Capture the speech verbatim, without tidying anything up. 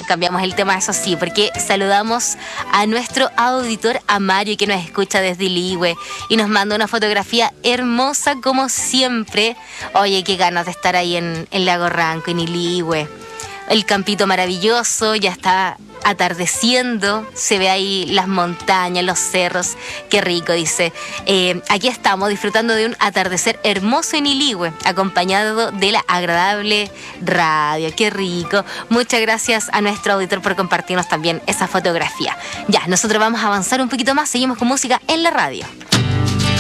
cambiamos el tema, eso sí, porque saludamos a nuestro auditor, a Mario, que nos escucha desde Iligüe y nos manda una fotografía hermosa como siempre. Oye, qué ganas de estar ahí en, en Lago Ranco, en Iligüe. El campito maravilloso, ya está atardeciendo, se ve ahí las montañas, los cerros, qué rico, dice. Eh, aquí estamos disfrutando de un atardecer hermoso en Iligüe, acompañado de la agradable radio, qué rico. Muchas gracias a nuestro auditor por compartirnos también esa fotografía. Ya, nosotros vamos a avanzar un poquito más, seguimos con música en la radio.